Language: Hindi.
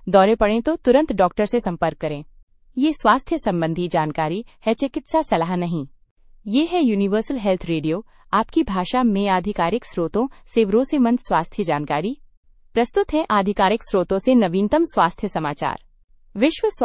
दौरे पड़े तो तुरंत डॉक्टर से संपर्क करें। ये स्वास्थ्य संबंधी जानकारी है, चिकित्सा सलाह नहीं। ये है यूनिवर्सल हेल्थ रेडियो, आपकी भाषा में आधिकारिक स्रोतों से भरोसेमंद स्वास्थ्य जानकारी। प्रस्तुत है आधिकारिक स्रोतों से नवीनतम स्वास्थ्य समाचार। विश्व